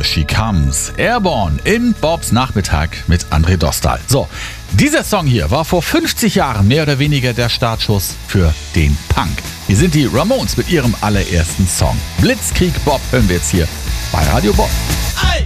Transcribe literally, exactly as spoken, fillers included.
She Comes. Airborne in Bobs Nachmittag mit André Dostal. So, dieser Song hier war vor fünfzig Jahren mehr oder weniger der Startschuss für den Punk. Hier sind die Ramones mit ihrem allerersten Song. Blitzkrieg Bob hören wir jetzt hier bei Radio Bob. Ei!